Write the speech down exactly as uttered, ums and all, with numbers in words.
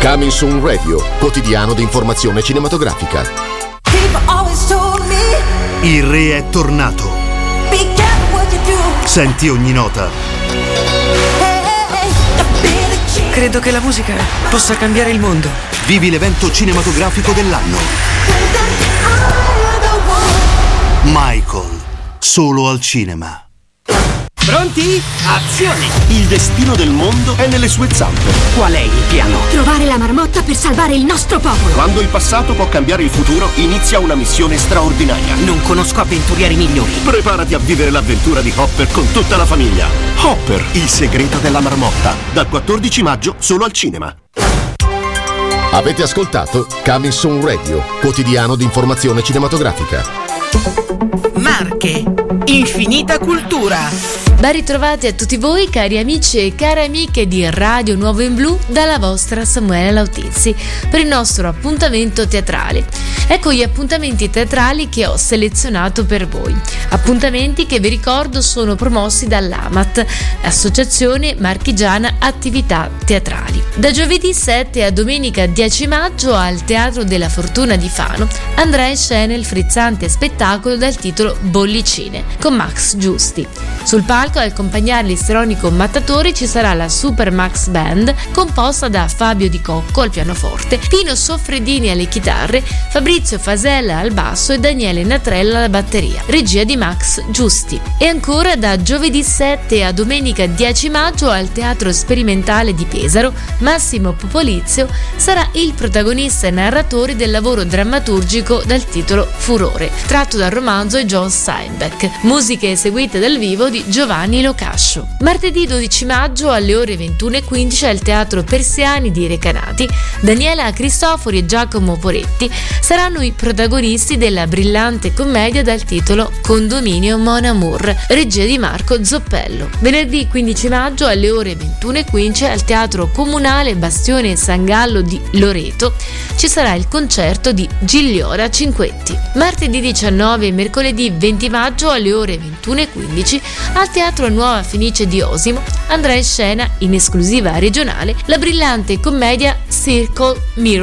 Coming Soon Radio, quotidiano di informazione cinematografica. Il re è tornato. Senti ogni nota. Credo che la musica possa cambiare il mondo. Vivi l'evento cinematografico dell'anno. Michael, solo al cinema. Pronti? Azione! Il destino del mondo è nelle sue zampe. Qual è il piano? Trovare la marmotta per salvare il nostro popolo. Quando il passato può cambiare il futuro, inizia una missione straordinaria. Non conosco avventurieri migliori. Preparati a vivere l'avventura di Hopper con tutta la famiglia. Hopper, il segreto della marmotta. Dal quattordici maggio solo al cinema. Avete ascoltato Coming Soon Radio, quotidiano di informazione cinematografica. Marche, infinita cultura. Ben ritrovati a tutti voi, cari amici e care amiche di Radio Nuovo in Blu, dalla vostra Samuele Lautizzi, per il nostro appuntamento teatrale. Ecco gli appuntamenti teatrali che ho selezionato per voi. Appuntamenti che vi ricordo sono promossi dall'A M A T, Associazione Marchigiana Attività Teatrali. Da giovedì sette a domenica dieci maggio al Teatro della Fortuna di Fano andrà in scena il frizzante spettacolo dal titolo Bollicine, con Max Giusti. Sul palco a accompagnare l'istronico mattatore ci sarà la Super Max Band, composta da Fabio Di Cocco al pianoforte, Pino Soffredini alle chitarre, Fabrizio Fasella al basso e Daniele Natrella alla batteria, regia di Max Giusti. E ancora da giovedì sette a domenica dieci maggio al Teatro Sperimentale di Pesaro, Massimo Popolizio sarà il protagonista e narratore del lavoro drammaturgico dal titolo Furore, tratto dal romanzo di John Steinbeck, musiche eseguite dal vivo di Giovanni Locascio. Martedì dodici maggio alle ore ventuno e quindici al Teatro Persiani di Recanati, Daniela Cristofori e Giacomo Poretti saranno i protagonisti della brillante commedia dal titolo Condominio Mon Amour, regia di Marco Zoppello. Venerdì quindici maggio alle ore ventuno e quindici al Teatro Comunale Bastione San Gallo di Loreto ci sarà il concerto di Gigliora Cinquetti. Martedì diciannove e mercoledì venti maggio alle ore ventuno e quindici al Teatro Nuova Fenice di Osimo andrà in scena in esclusiva regionale la brillante commedia Circle Mirror